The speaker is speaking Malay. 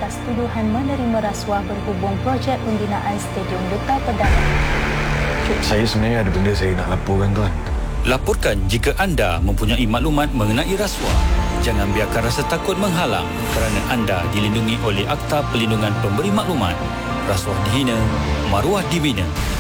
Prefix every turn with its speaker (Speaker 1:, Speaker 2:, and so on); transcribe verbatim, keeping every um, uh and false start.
Speaker 1: atas tuduhan menerima rasuah berhubung projek pembinaan Stadium Duta Perdana.
Speaker 2: Saya sebenarnya ada benda saya nak laporkan, tuan.
Speaker 3: Laporkan jika anda mempunyai maklumat mengenai rasuah. Jangan biarkan rasa takut menghalang kerana anda dilindungi oleh Akta Perlindungan Pemberi Maklumat. Rasuah dihina, maruah dibina.